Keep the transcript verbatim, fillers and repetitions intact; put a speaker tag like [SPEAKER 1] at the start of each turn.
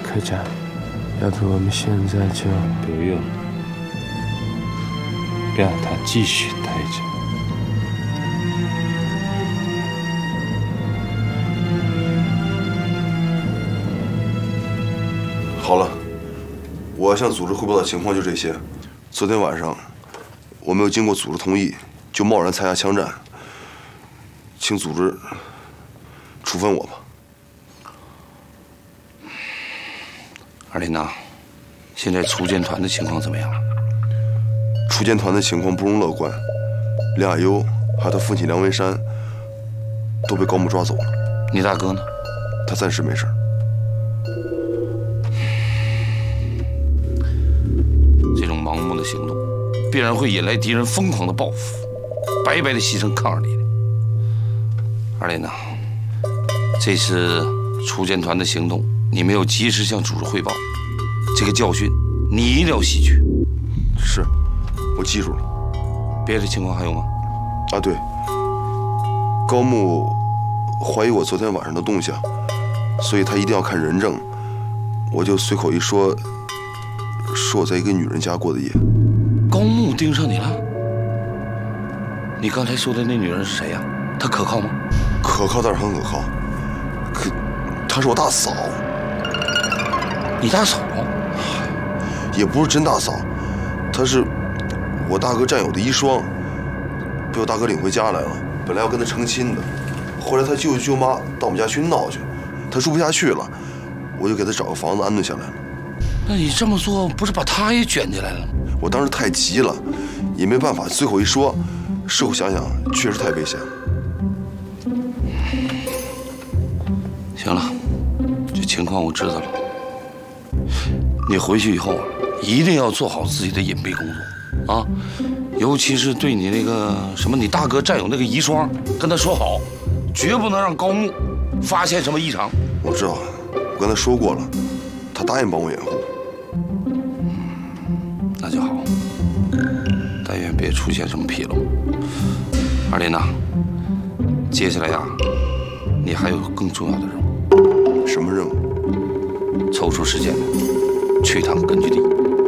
[SPEAKER 1] 客栈，要不我们现在就
[SPEAKER 2] 不用，让他继续待着。
[SPEAKER 3] 好了，我要向组织汇报的情况就这些。昨天晚上，我没有经过组织同意就贸然参加枪战，请组织处分我吧。
[SPEAKER 4] 二林呐，现在锄奸团的情况怎么样？
[SPEAKER 3] 锄奸团的情况不容乐观，梁亚优还有他父亲梁文山都被高木抓走了。
[SPEAKER 4] 你大哥呢？
[SPEAKER 3] 他暂时没事。
[SPEAKER 4] 这种盲目的行动，必然会引来敌人疯狂的报复，白白的牺牲抗日力量。二林呐，这次锄奸团的行动，你没有及时向组织汇报，这个教训你一定要吸取。
[SPEAKER 3] 是，我记住了。
[SPEAKER 4] 别的情况还有吗？
[SPEAKER 3] 啊，对，高木怀疑我昨天晚上的动向，所以他一定要看人证，我就随口一说，说我在一个女人家过的夜。
[SPEAKER 4] 高木盯上你了？你刚才说的那女人是谁呀？她可靠吗？
[SPEAKER 3] 可靠当然很可靠，可她是我大嫂。
[SPEAKER 4] 你大嫂？
[SPEAKER 3] 也不是真大嫂，她是我大哥战友的遗孀，被我大哥领回家来了。本来要跟她成亲的，后来她舅舅舅妈到我们家去闹去，她住不下去了，我就给她找个房子安顿下来了。
[SPEAKER 4] 那你这么做不是把她也卷进来了吗？
[SPEAKER 3] 我当时太急了，也没办法，随口一说，事后想想确实太危险了。
[SPEAKER 4] 行了，这情况我知道了。你回去以后啊，一定要做好自己的隐蔽工作啊，尤其是对你那个什么你大哥战友那个遗孀，跟他说好，绝不能让高木发现什么异常。
[SPEAKER 3] 我知道，我跟他说过了，他答应帮我掩护。
[SPEAKER 4] 那就好，但愿别出现什么纰漏。二林呐，接下来呀，你还有更重要的任务。
[SPEAKER 3] 什么任务？
[SPEAKER 4] 抽出时间去趟根据地。